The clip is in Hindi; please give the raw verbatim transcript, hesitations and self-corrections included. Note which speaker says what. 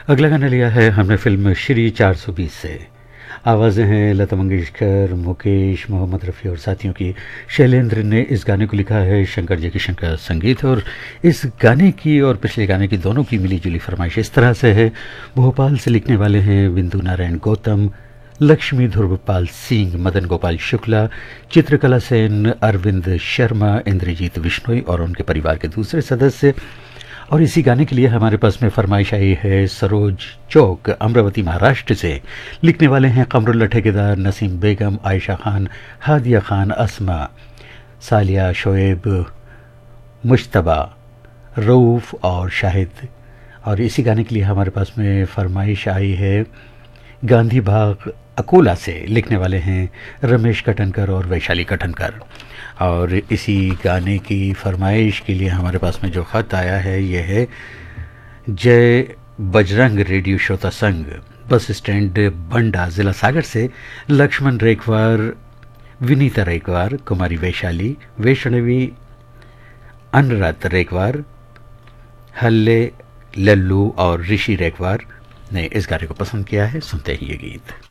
Speaker 1: अगला गाना लिया है हमने फिल्म श्री चार सौ बीस से। आवाज़ें हैं लता मंगेशकर, मुकेश, मोहम्मद रफ़ी और साथियों की। शैलेंद्र ने इस गाने को लिखा है, शंकर जयकिशन का संगीत। और इस गाने की और पिछले गाने की दोनों की मिली जुली फरमाइश इस तरह से है। भोपाल से लिखने वाले हैं बिंदु नारायण गौतम, लक्ष्मी ध्रुवपाल सिंह, मदन गोपाल शुक्ला, चित्रकला सेन, अरविंद शर्मा, इंद्रजीत बिश्नोई और उनके परिवार के दूसरे सदस्य। और इसी गाने के लिए हमारे पास में फरमाइश आई है सरोज चौक, अमरावती, महाराष्ट्र से। लिखने वाले हैं कमरुल्ला ठेकेदार, नसीम बेगम, आयशा खान, हादिया खान, अस्मा, सालिया, शोएब, मुश्तबा, रऊफ़ और शाहिद। और इसी गाने के लिए हमारे पास में फरमाइश आई है गांधी बाग अकोला से। लिखने वाले हैं रमेश कटनकर और वैशाली कटनकर। और इसी गाने की फरमाइश के लिए हमारे पास में जो ख़त आया है ये है जय बजरंग रेडियो श्रोता संघ, बस स्टैंड बंडा, ज़िला सागर से। लक्ष्मण रेखवार, विनीता रेखवार, कुमारी वैशाली, वैष्णवी, अनुरात रेखवार, हल्ले, लल्लू और ऋषि रेखवार ने इस गाने को पसंद किया है। सुनते ही ये गीत।